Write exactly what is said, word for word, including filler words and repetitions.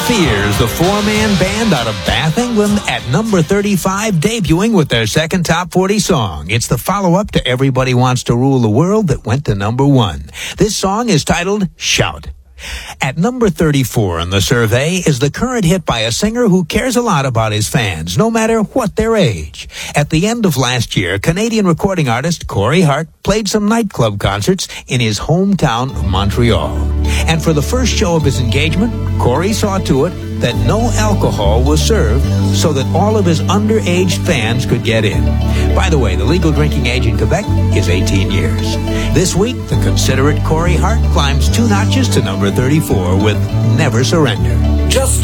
Fears, the four-man band out of Bath, England, at number thirty-five, debuting with their second top forty song. It's the follow-up to Everybody Wants to Rule the World that went to number one. This song is titled Shout. At number thirty-four on the survey is the current hit by a singer who cares a lot about his fans, no matter what their age. At the end of last year, Canadian recording artist Corey Hart played some nightclub concerts in his hometown of Montreal. And for the first show of his engagement, Corey saw to it that no alcohol was served so that all of his underage fans could get in. By the way, the legal drinking age in Quebec is eighteen years. This week, the considerate Corey Hart climbs two notches to number thirty-four with Never Surrender. Just